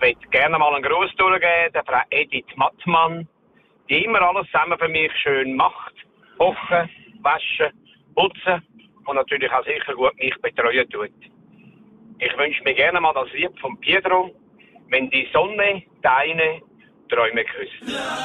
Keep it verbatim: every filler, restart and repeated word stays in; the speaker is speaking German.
möchte gerne mal einen Gruß durchgeben, der Frau Edith Mattmann, die immer alles zusammen für mich schön macht. Kochen, waschen, putzen und natürlich auch sicher gut mich betreuen tut. Ich wünsche mir gerne mal das Lied von Pietro, wenn die Sonne deine Träume küsst.